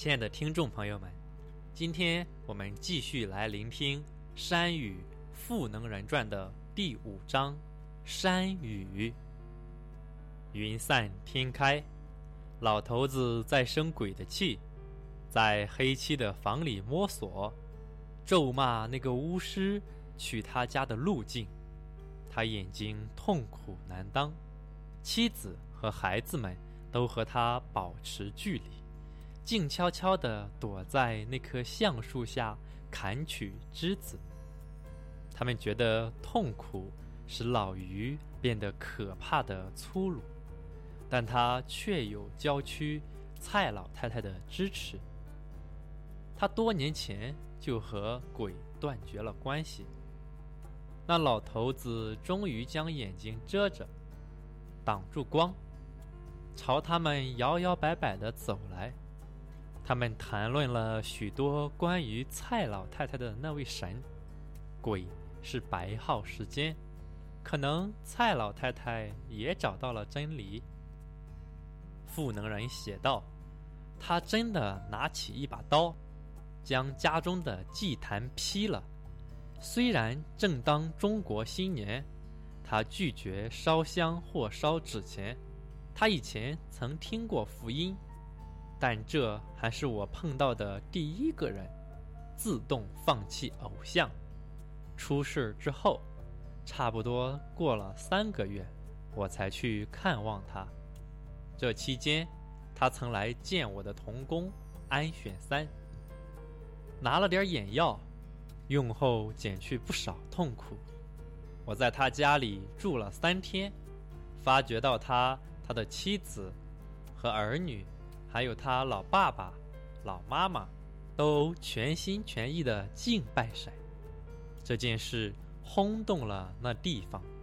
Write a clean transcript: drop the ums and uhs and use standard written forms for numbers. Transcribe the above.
亲爱的听众朋友们，今天我们继续来聆听《山雨赋能人传》的第5章山雨。云散天开，老头子在生鬼的气，在黑漆的房里摸索，咒骂那个巫师去他家的路径。他眼睛痛苦难当，妻子和孩子们都和他保持距离，静悄悄地躲在那棵橡树下砍取枝子。他们觉得痛苦使老于变得可怕的粗鲁，但他确有郊区蔡老太太的支持。他多年前就和鬼断绝了关系。那老头子终于将眼睛遮着，挡住光，朝他们摇摇摆摆地走来。他们谈论了许多关于蔡老太太的那位神。鬼是白耗时间，可能蔡老太太也找到了真理。赋能人写道，他真的拿起一把刀，将家中的祭坛劈了。虽然正当中国新年，他拒绝烧香或烧纸钱。他以前曾听过福音，但这还是我碰到的第一个人自动放弃偶像。出事之后，差不多过了3个月，我才去看望他。这期间，他曾来见我的同工安选三，拿了点眼药，用后减去不少痛苦。我在他家里住了3天，发觉到他的妻子和儿女，还有他老爸爸、老妈妈，都全心全意地敬拜神。这件事轰动了那地方。